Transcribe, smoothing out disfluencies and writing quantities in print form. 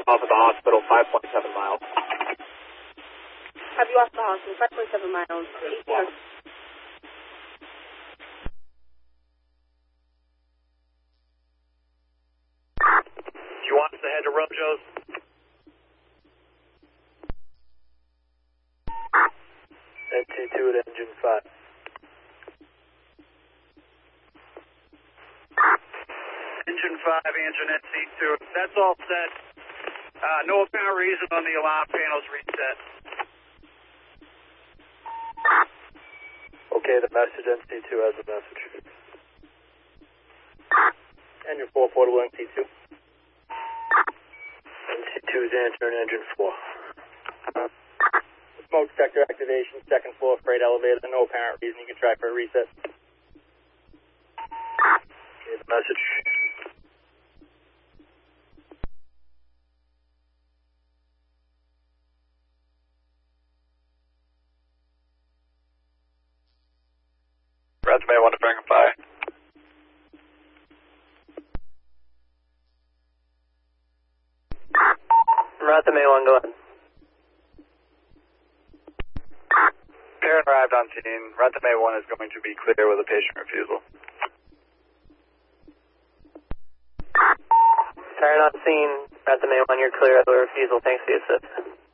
off at the hospital, 5.7 miles. Have you off the hospital, 5.7 miles, 8 You want us to head to Rojo's? NT2 at engine 5. Engine 5, engine NT2. That's all set. No apparent reason on the alarm panels reset. Okay, the message NT2 has a message. Engine 4, portable NT2. NT2 is answering engine 4. Smoke detector activation, second floor freight elevator. No apparent reason. You can try for a reset. Okay, the message. Brad may want to verify. Rata May 1, go ahead. Parent arrived on scene. Rata May 1 is going to be clear with a patient refusal. Parent on scene. Rata May 1, you're clear with a refusal. Thanks for the assist.